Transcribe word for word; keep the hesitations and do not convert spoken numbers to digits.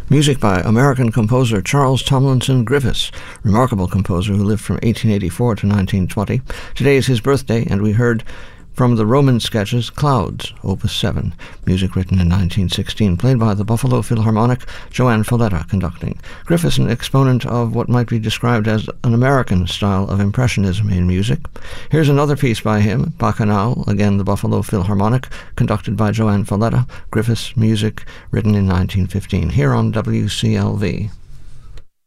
Music by American composer Charles Tomlinson Griffiths, remarkable composer who lived from eighteen eighty-four to nineteen twenty. Today is his birthday, and we heard from the Roman sketches Clouds, Opus seven, music written in nineteen sixteen, played by the Buffalo Philharmonic, Joan Falletta conducting. Griffiths, an exponent of what might be described as an American style of Impressionism in music. Here's another piece by him, Bacchanal, again the Buffalo Philharmonic, conducted by Joan Falletta. Griffiths music written in nineteen fifteen, here on W C L V.